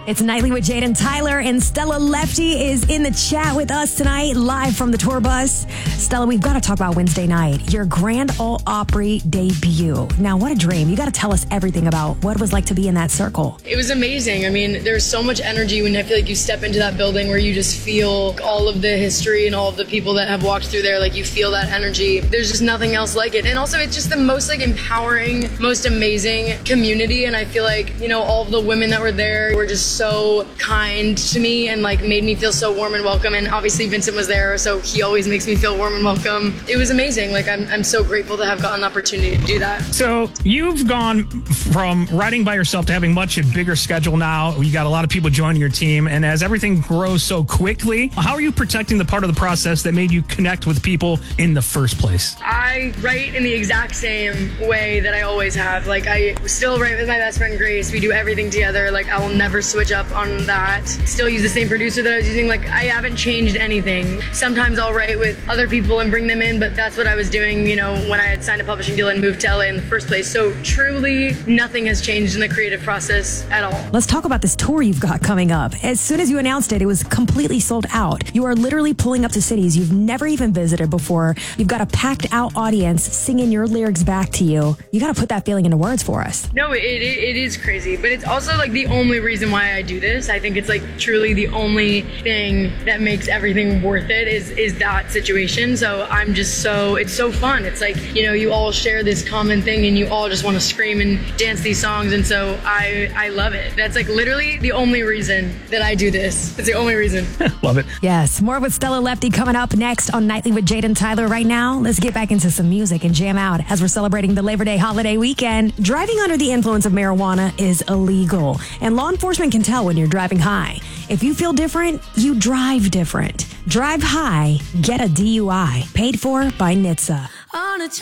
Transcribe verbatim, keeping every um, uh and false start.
It's Nightly with Jaden Tyler, and Stella Lefty is in the chat with us tonight, live from the tour bus. Stella, we've got to talk about Wednesday night, your Grand Ole Opry debut. Now, what a dream. You got to tell us everything about what it was like to be in that circle. It was amazing. I mean, there's so much energy when I feel like you step into that building where you just feel all of the history and all of the people that have walked through there. Like, you feel that energy. There's just nothing else like it. And also, it's just the most, like, empowering, most amazing community. And I feel like, you know, all of the women that were there were just so kind to me and like made me feel so warm and welcome. And obviously Vincent was there, so he always makes me feel warm and welcome. It was amazing. Like, I'm, I'm so grateful to have gotten the opportunity to do that. So you've gone from writing by yourself to having a much bigger schedule now. You got a lot of people joining your team, and as everything grows so quickly, how are you protecting the part of the process that made you connect with people in the first place? I write in the exact same way that I always have. Like, I still write with my best friend Grace. We do everything together. Like, I will never switch up on that. Still use the same producer that I was using. Like, I haven't changed anything. Sometimes I'll write with other people and bring them in, but that's what I was doing, you know, when I had signed a publishing deal and moved to L A in the first place. So truly nothing has changed in the creative process at all. Let's talk about this tour you've got coming up. As soon as you announced it, it was completely sold out. You are literally pulling up to cities you've never even visited before. You've got a packed out audience singing your lyrics back to you. You got to put that feeling into words for us. No, it, it, it is crazy, but it's also like the only reason why I do this. I think it's like truly the only thing that makes everything worth it is is that situation. So I'm just so, it's so fun. It's like, you know, you all share this common thing and you all just want to scream and dance these songs. And so I, I love it. That's like literally the only reason that I do this. It's the only reason. Love it. Yes, more with Stella Lefty coming up next on Nightly with Jaden Tyler. Right now, let's get back into some music and jam out as we're celebrating the Labor Day holiday weekend. Driving under the influence of marijuana is illegal, and law enforcement can tell when you're driving high. If you feel different, you drive different. Drive high, get a D U I. Paid for by N H T S A.